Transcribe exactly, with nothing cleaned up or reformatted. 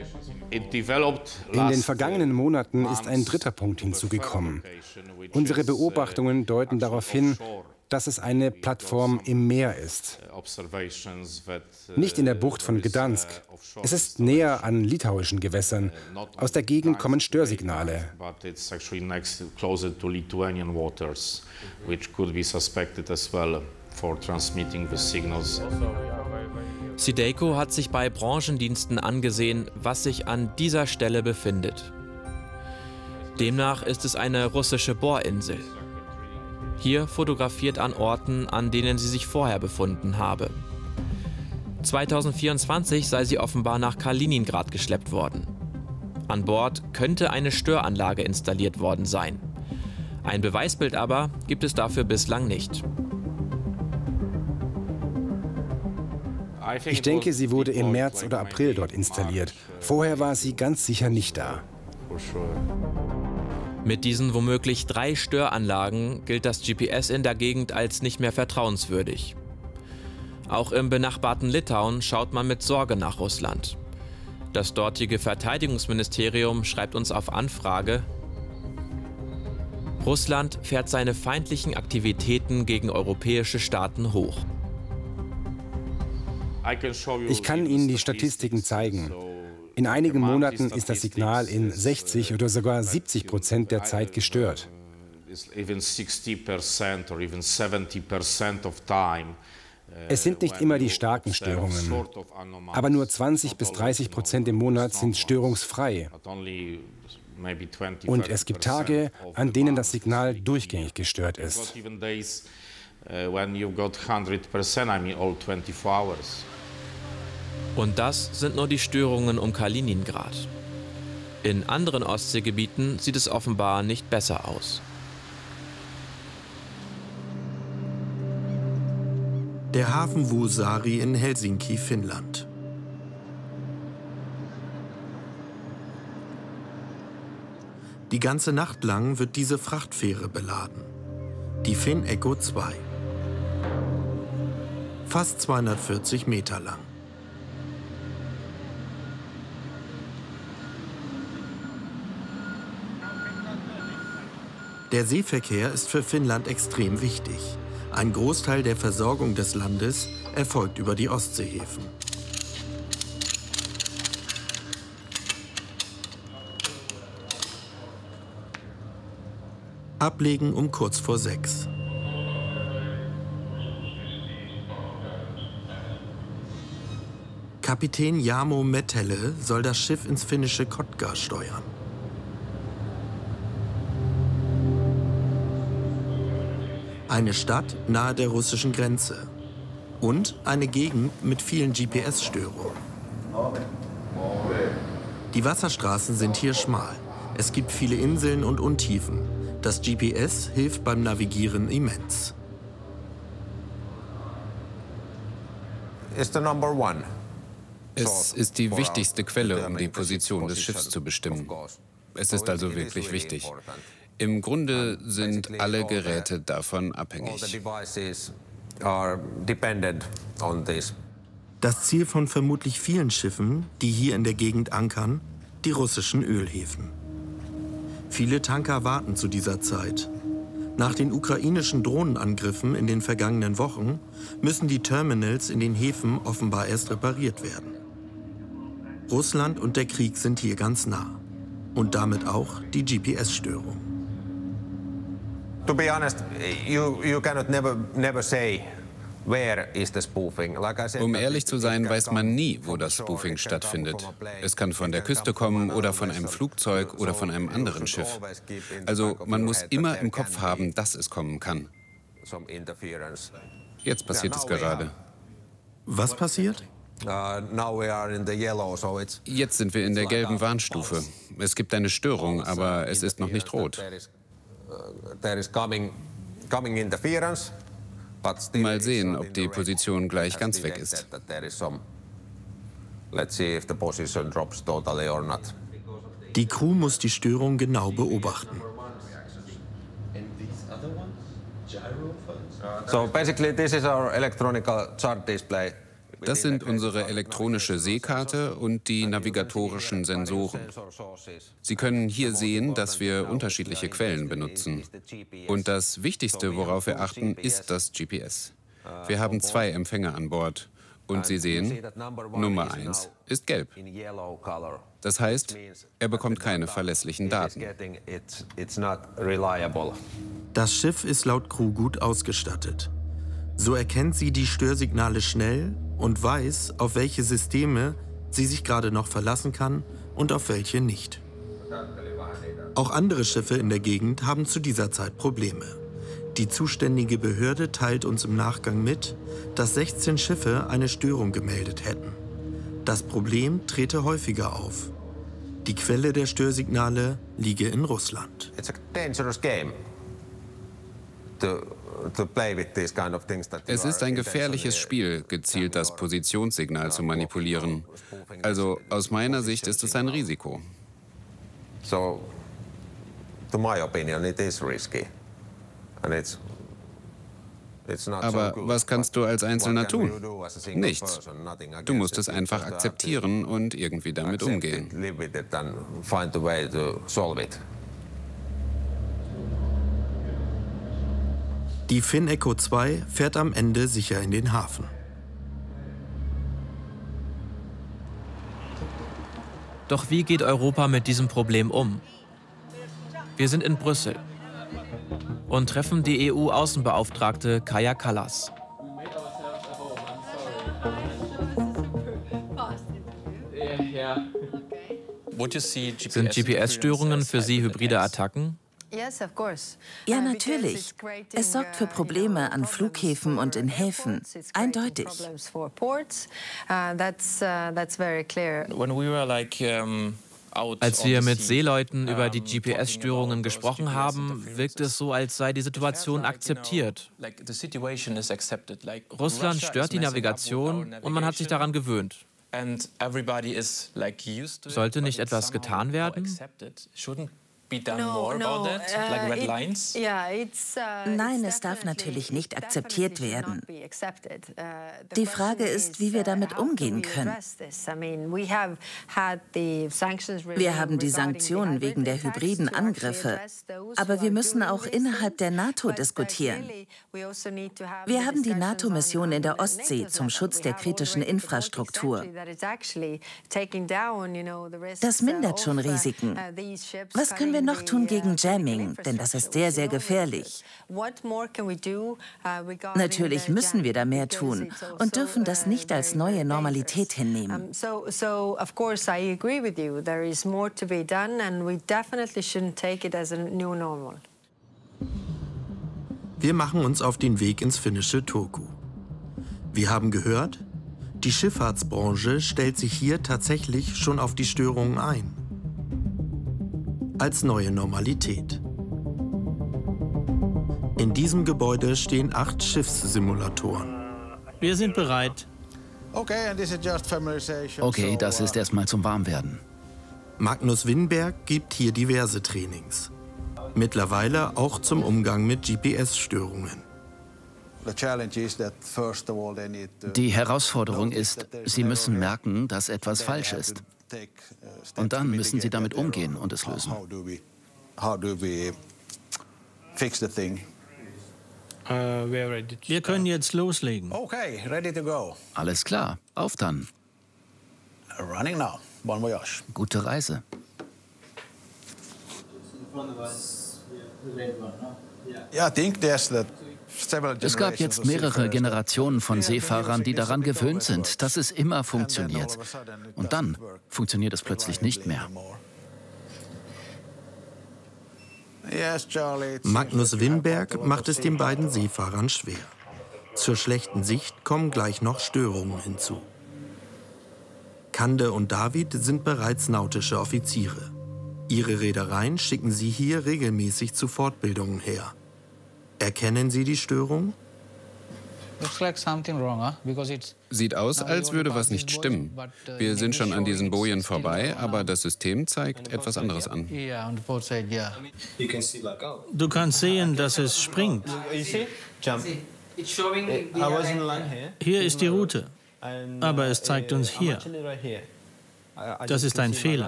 In den vergangenen Monaten ist ein dritter Punkt hinzugekommen. Unsere Beobachtungen deuten darauf hin, dass es eine Plattform im Meer ist. Nicht in der Bucht von Gdansk. Es ist näher an litauischen Gewässern. Aus der Gegend kommen Störsignale. Sideyko hat sich bei Branchendiensten angesehen, was sich an dieser Stelle befindet. Demnach ist es eine russische Bohrinsel. Hier fotografiert an Orten, an denen sie sich vorher befunden habe. zweitausendvierundzwanzig sei sie offenbar nach Kaliningrad geschleppt worden. An Bord könnte eine Störanlage installiert worden sein. Ein Beweisbild aber gibt es dafür bislang nicht. Ich denke, sie wurde im März oder April dort installiert. Vorher war sie ganz sicher nicht da. Mit diesen womöglich drei Störanlagen gilt das G P S in der Gegend als nicht mehr vertrauenswürdig. Auch im benachbarten Litauen schaut man mit Sorge nach Russland. Das dortige Verteidigungsministerium schreibt uns auf Anfrage: Russland fährt seine feindlichen Aktivitäten gegen europäische Staaten hoch. Ich kann Ihnen die Statistiken zeigen. In einigen Monaten ist das Signal in sechzig oder sogar siebzig Prozent der Zeit gestört. Es sind nicht immer die starken Störungen, aber nur zwanzig bis dreißig Prozent im Monat sind störungsfrei. Und es gibt Tage, an denen das Signal durchgängig gestört ist. Und das sind nur die Störungen um Kaliningrad. In anderen Ostseegebieten sieht es offenbar nicht besser aus. Der Hafen Vuosaari in Helsinki, Finnland. Die ganze Nacht lang wird diese Frachtfähre beladen. Die Fin-Echo zwei. Fast zweihundertvierzig Meter lang. Der Seeverkehr ist für Finnland extrem wichtig. Ein Großteil der Versorgung des Landes erfolgt über die Ostseehäfen. Ablegen um kurz vor sechs. Kapitän Jarmo Mettele soll das Schiff ins finnische Kotka steuern. Eine Stadt nahe der russischen Grenze und eine Gegend mit vielen G P S-Störungen. Die Wasserstraßen sind hier schmal. Es gibt viele Inseln und Untiefen. Das G P S hilft beim Navigieren immens. Es ist die wichtigste Quelle, um die Position des Schiffs zu bestimmen. Es ist also wirklich wichtig. Im Grunde sind alle Geräte davon abhängig. Das Ziel von vermutlich vielen Schiffen, die hier in der Gegend ankern, die russischen Ölhäfen. Viele Tanker warten zu dieser Zeit. Nach den ukrainischen Drohnenangriffen in den vergangenen Wochen müssen die Terminals in den Häfen offenbar erst repariert werden. Russland und der Krieg sind hier ganz nah. Und damit auch die G P S-Störung. To be honest, you, you cannot never, never say, where is the spoofing. Like I said, um ehrlich zu sein, weiß man nie, wo das Spoofing stattfindet. Es kann von der Küste kommen oder von einem Flugzeug oder von einem anderen Schiff. Also man muss immer im Kopf haben, dass es kommen kann. Jetzt passiert es gerade. Was passiert? Jetzt sind wir in der gelben Warnstufe. Es gibt eine Störung, aber es ist noch nicht rot. Mal sehen, ob die Position gleich ganz weg ist. Die Crew muss die Störung genau beobachten. So basically this is our electronic chart display. Das sind unsere elektronische Seekarte und die navigatorischen Sensoren. Sie können hier sehen, dass wir unterschiedliche Quellen benutzen. Und das Wichtigste, worauf wir achten, ist das G P S. Wir haben zwei Empfänger an Bord. Und Sie sehen, Nummer eins ist gelb. Das heißt, er bekommt keine verlässlichen Daten. Das Schiff ist laut Crew gut ausgestattet. So erkennt sie die Störsignale schnell und weiß, auf welche Systeme sie sich gerade noch verlassen kann und auf welche nicht. Auch andere Schiffe in der Gegend haben zu dieser Zeit Probleme. Die zuständige Behörde teilt uns im Nachgang mit, dass sechzehn Schiffe eine Störung gemeldet hätten. Das Problem trete häufiger auf. Die Quelle der Störsignale liege in Russland. Es ist ein gefährliches Spiel, gezielt das Positionssignal zu manipulieren. Also aus meiner Sicht ist es ein Risiko. So, to my opinion, it is risky. And it's, it's not Aber so good. was kannst du als Einzelner What can you tun? do as a single Nichts. person? Nothing Du musst against es it. einfach You just have to akzeptieren und irgendwie damit accept umgehen. it, live with it and find a way to solve it. Die Finn Echo zwei fährt am Ende sicher in den Hafen. Doch wie geht Europa mit diesem Problem um? Wir sind in Brüssel und treffen die E U-Außenbeauftragte Kaja Kallas. Sind G P S-Störungen für Sie hybride Attacken? Ja, natürlich. Es sorgt für Probleme an Flughäfen und in Häfen. Eindeutig. Als wir mit Seeleuten über die G P S-Störungen gesprochen haben, wirkt es so, als sei die Situation akzeptiert. Russland stört die Navigation und man hat sich daran gewöhnt. Sollte nicht etwas getan werden? Nein, es darf natürlich nicht akzeptiert werden. Die Frage ist, wie wir damit umgehen können. Wir haben die Sanktionen wegen der hybriden Angriffe, aber wir müssen auch innerhalb der NATO diskutieren. Wir haben die NATO-Mission in der Ostsee zum Schutz der kritischen Infrastruktur. Das mindert schon Risiken. Was können wir noch tun gegen Jamming? Denn das ist sehr, sehr gefährlich. Natürlich müssen wir da mehr tun und dürfen das nicht als neue Normalität hinnehmen. Wir machen uns auf den Weg ins finnische Turku. Wir haben gehört, die Schifffahrtsbranche stellt sich hier tatsächlich schon auf die Störungen ein. Als neue Normalität. In diesem Gebäude stehen acht Schiffssimulatoren. Wir sind bereit. Okay, das ist erstmal zum Warmwerden. Magnus Winberg gibt hier diverse Trainings. Mittlerweile auch zum Umgang mit G P S-Störungen. Die Herausforderung ist, Sie müssen merken, dass etwas falsch ist. Und dann müssen Sie damit umgehen und es lösen. Wir können jetzt loslegen. Okay, ready to go. Alles klar, auf dann. Running now. Bon voyage. Gute Reise. Es gab jetzt mehrere Generationen von Seefahrern, die daran gewöhnt sind, dass es immer funktioniert. Und dann funktioniert es plötzlich nicht mehr. Magnus Winberg macht es den beiden Seefahrern schwer. Zur schlechten Sicht kommen gleich noch Störungen hinzu. Kande und David sind bereits nautische Offiziere. Ihre Reedereien schicken sie hier regelmäßig zu Fortbildungen her. Erkennen Sie die Störung? Sieht aus, als würde was nicht stimmen. Wir sind schon an diesen Bojen vorbei, aber das System zeigt etwas anderes an. Du kannst sehen, dass es springt. Hier ist die Route. aber es zeigt uns hier. Das ist ein Fehler.